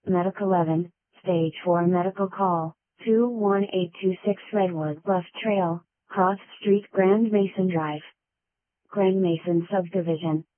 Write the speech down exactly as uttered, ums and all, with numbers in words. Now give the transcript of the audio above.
Medic eleven, Stage four Medical Call, two one eight two six Redwood Bluff Trail, Cross Street Grand Mason Drive. Grand Mason Subdivision,